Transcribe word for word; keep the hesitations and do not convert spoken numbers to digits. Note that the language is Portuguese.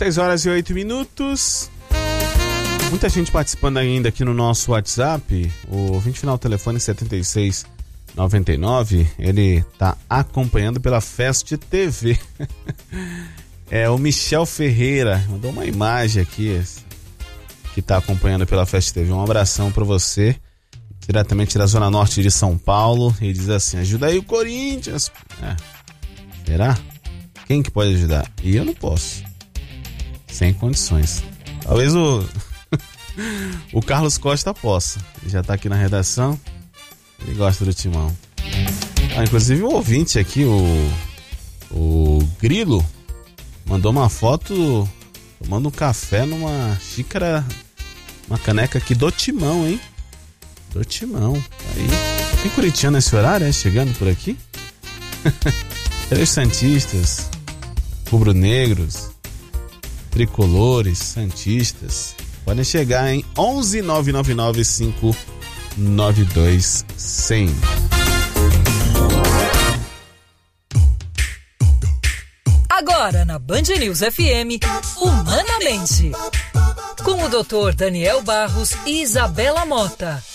seis horas e oito minutos. Muita gente participando ainda aqui no nosso WhatsApp. O ouvinte final do telefone setenta e seis noventa e nove, ele tá acompanhando pela Fast T V. É o Michel Ferreira, mandou uma imagem aqui que tá acompanhando pela Fast T V. Um abração para você, diretamente da Zona Norte de São Paulo. E diz assim: ajuda aí o Corinthians. É. Será? Quem que pode ajudar? E eu não posso. Sem condições. Talvez o o Carlos Costa possa. Ele já tá aqui na redação. Ele gosta do Timão. Ah, inclusive o ouvinte aqui, o o Grilo, mandou uma foto tomando um café numa xícara, uma caneca aqui do Timão, hein? Do Timão. Aí. Tem corintiano nesse horário, é? Chegando por aqui? Três santistas, rubro-negros, tricolores, santistas. Podem chegar em onze nove nove nove cinco nove dois zero zero. Agora na Band News F M, Humanamente, com o doutor Daniel Barros e Isabela Mota.